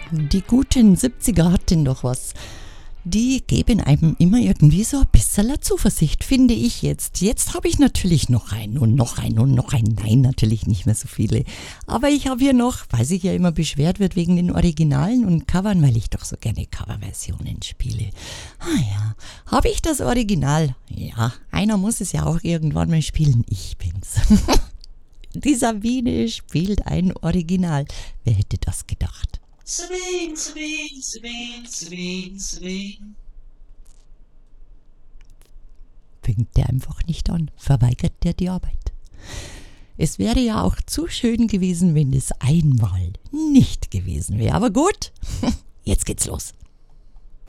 Die guten 70er hatten doch was. Die geben einem immer irgendwie so ein bisschen Zuversicht, finde ich jetzt. Jetzt habe ich natürlich noch einen und noch einen und noch einen. Nein, natürlich nicht mehr so viele. Aber ich habe hier noch, weil sich ja immer beschwert wird wegen den Originalen und Covern, weil ich doch so gerne Coverversionen spiele. Ah ja, habe ich das Original? Ja, einer muss es ja auch irgendwann mal spielen. Ich bin's. Die Sabine spielt ein Original. Wer hätte das gedacht? Sabine, Sabine, Sabine, Sabine, Sabine. Fängt der einfach nicht an, verweigert der die Arbeit. Es wäre ja auch zu schön gewesen, wenn es einmal nicht gewesen wäre. Aber gut, jetzt geht's los.